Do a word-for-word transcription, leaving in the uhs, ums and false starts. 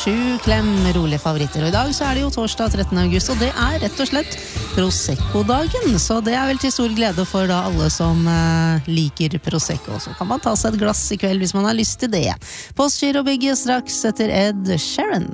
sju klem rolige favoritter. Og i dag så er det jo torsdag trettende august, og det er rett og slett Prosecco-dagen. Så det er vel til stor glede for da alle som uh, liker Prosecco. Så kan man ta seg et glass i kveld hvis man har lyst til det. Postgirobygget straks etter Ed Sheeran.